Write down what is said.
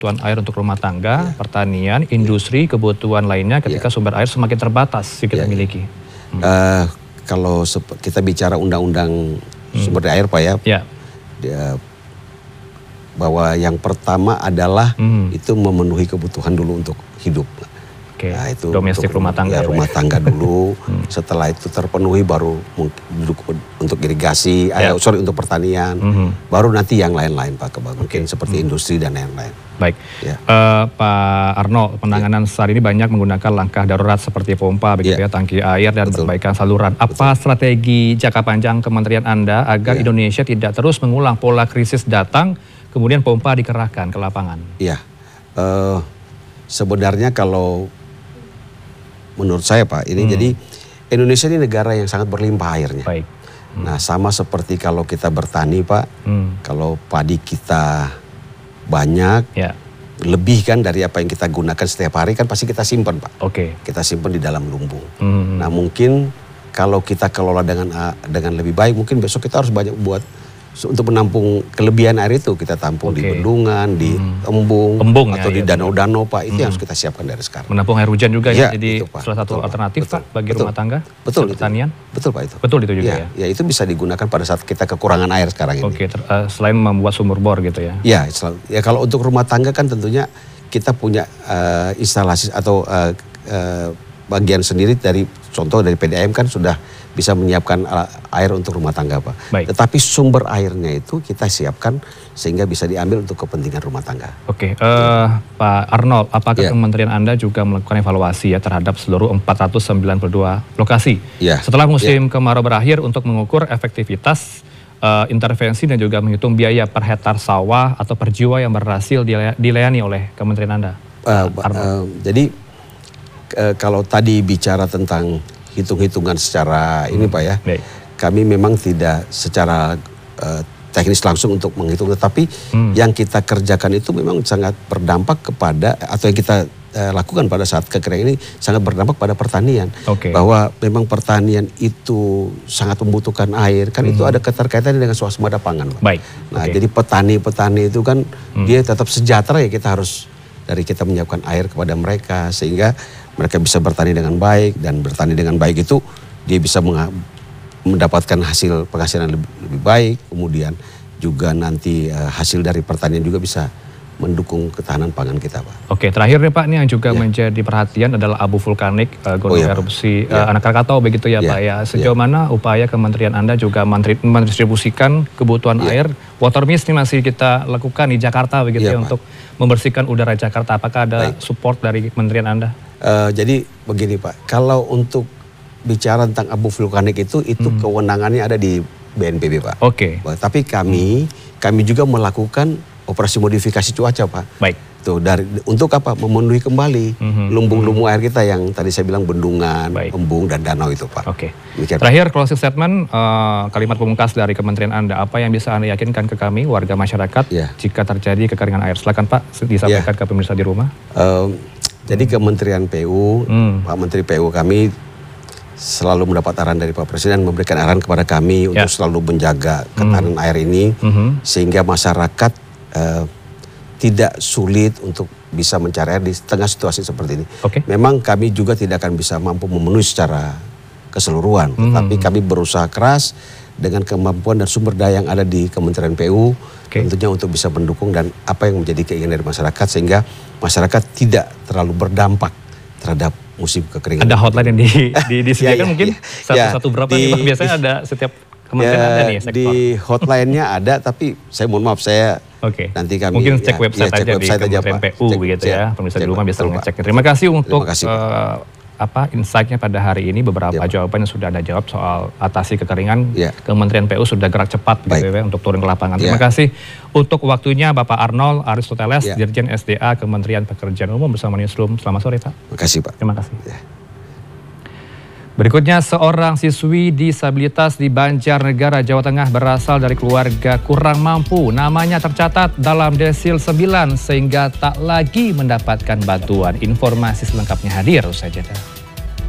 kebutuhan air untuk rumah tangga, pertanian, industri, kebutuhan lainnya ketika sumber air semakin terbatas yang kita miliki. Kalau kita bicara undang-undang sumber daya air Pak ya, bahwa yang pertama adalah itu memenuhi kebutuhan dulu untuk hidup. Nah, itu domestik rumah tangga. Ya, rumah tangga dulu. Setelah itu terpenuhi baru untuk irigasi, untuk pertanian. Baru nanti yang lain-lain Pak, mungkin seperti industri dan lain-lain. Baik, Pak Arnold, penanganan saat ini banyak menggunakan langkah darurat seperti pompa, begitu ya, tangki air dan perbaikan saluran. Apa strategi jangka panjang Kementerian Anda agar Indonesia tidak terus mengulang pola krisis datang, kemudian pompa dikerahkan ke lapangan? Iya, sebenarnya kalau menurut saya Pak, ini jadi Indonesia ini negara yang sangat berlimpah airnya. Baik. Nah sama seperti kalau kita bertani Pak, kalau padi kita banyak, lebih kan dari apa yang kita gunakan setiap hari kan pasti kita simpan Pak. Kita simpan di dalam lumbung. Nah mungkin kalau kita kelola dengan lebih baik, mungkin besok kita harus banyak buat untuk menampung kelebihan air itu, kita tampung di bendungan, di embung atau di danau-danau Pak, itu yang harus kita siapkan dari sekarang. Menampung air hujan juga ya, jadi itu, salah satu alternatif Pak bagi rumah tangga, pertanian. Betul Pak itu. Betul itu juga ya. Ya itu bisa digunakan pada saat kita kekurangan air sekarang ini. Selain membuat sumur bor gitu ya. Ya kalau untuk rumah tangga kan tentunya kita punya instalasi atau bagian sendiri dari contoh dari PDAM kan sudah bisa menyiapkan air untuk rumah tangga Pak. Tetapi sumber airnya itu kita siapkan sehingga bisa diambil untuk kepentingan rumah tangga. Pak Arnold, apakah Kementerian Anda juga melakukan evaluasi ya terhadap seluruh 492 lokasi setelah musim kemarau berakhir untuk mengukur efektivitas intervensi dan juga menghitung biaya per hektar sawah atau per jiwa yang berhasil dilayani oleh Kementerian Anda? Jadi kalau tadi bicara tentang hitung-hitungan secara ini Pak ya, kami memang tidak secara teknis langsung untuk menghitung, tetapi yang kita kerjakan itu memang sangat berdampak kepada, atau yang kita lakukan pada saat kekeringan ini sangat berdampak pada pertanian. Bahwa memang pertanian itu sangat membutuhkan air, kan itu ada keterkaitannya dengan swasembada pangan Pak. Nah jadi petani-petani itu kan dia tetap sejahtera ya, kita harus dari kita menyiapkan air kepada mereka sehingga mereka bisa bertani dengan baik, dan bertani dengan baik itu dia bisa mendapatkan penghasilan lebih baik, kemudian juga nanti hasil dari pertanian juga bisa mendukung ketahanan pangan kita Pak. Terakhir nih Pak, ini yang juga menjadi perhatian adalah abu vulkanik gunung erupsi Anak Krakatau begitu ya Pak ya. Sejauh mana upaya Kementerian Anda juga mendistribusikan kebutuhan air, water mist ini masih kita lakukan di Jakarta begitu ya, untuk membersihkan udara Jakarta. Apakah ada support dari Kementerian Anda? Jadi begini Pak, kalau untuk bicara tentang abu vulkanik itu kewenangannya ada di BNPB Pak. Tapi kami juga melakukan operasi modifikasi cuaca Pak. Tuh untuk apa? Memenuhi kembali lumbung-lumbung air kita yang tadi saya bilang bendungan, embung dan danau itu Pak. Terakhir closing statement, kalimat pemungkas dari Kementerian Anda, apa yang bisa Anda yakinkan ke kami warga masyarakat jika terjadi kekeringan air? Silakan Pak disampaikan ke pemirsa di rumah. Jadi Kementerian PU, Pak Menteri PU kami selalu mendapat arahan dari Pak Presiden, memberikan arahan kepada kami untuk selalu menjaga ketahanan air ini, sehingga masyarakat tidak sulit untuk bisa mencari air di tengah situasi seperti ini. Memang kami juga tidak akan bisa mampu memenuhi secara keseluruhan, tapi kami berusaha keras dengan kemampuan dan sumber daya yang ada di Kementerian PU, tentunya untuk bisa mendukung dan apa yang menjadi keinginan dari masyarakat, sehingga masyarakat tidak terlalu berdampak terhadap musim kekeringan. Ada hotline yang disediakan mungkin satu berapa nih Pak? Biasanya ada setiap kementerian ada nih sektor. Di hotline-nya ada, tapi saya mohon maaf saya nanti kami mungkin cek website aja di Kementerian PU begitu ya. Pemirsa di rumah bisa ngecek. Terima kasih untuk insight-nya pada hari ini, beberapa jawaban yang sudah Anda jawab soal atasi kekeringan. Kementerian PU sudah gerak cepat gitu ya, untuk turun ke lapangan. Terima kasih untuk waktunya Bapak Arnold Aristoteles, Dirjen SDA Kementerian Pekerjaan Umum bersama Newsroom. Selamat sore Pak. Terima kasih Pak. Terima kasih. Berikutnya, seorang siswi disabilitas di Banjarnegara, Jawa Tengah berasal dari keluarga kurang mampu. Namanya tercatat dalam desil 9 sehingga tak lagi mendapatkan bantuan. Informasi selengkapnya hadir usai jeda.